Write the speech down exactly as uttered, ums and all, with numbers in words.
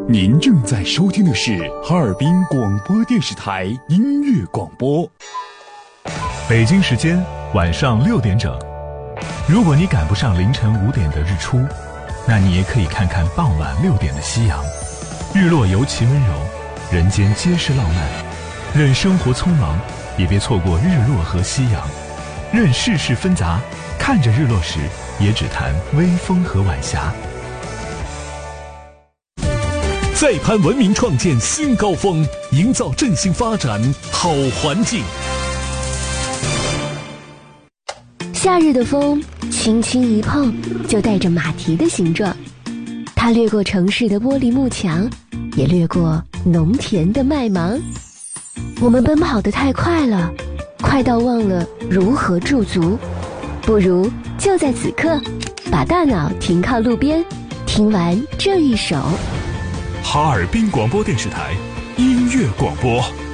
您正在收听的是哈尔滨广播电视台音乐广播。 北京时间晚上六点整。如果你赶不上凌晨五点的日出，那你也可以看看傍晚六点的夕阳。日落尤其温柔，人间皆是浪漫。任生活匆忙，也别错过日落和夕阳。任世事纷杂，看着日落时，也只谈微风和晚霞。 再攀文明，创建新高峰，营造振兴发展好环境。 夏日的风轻轻一碰，就带着马蹄的形状，它掠过城市的玻璃幕墙，也掠过农田的麦芒。我们奔跑得太快了，快到忘了如何驻足。不如就在此刻，把大脑停靠路边，听完这一首。 哈尔滨广播电视台音乐广播。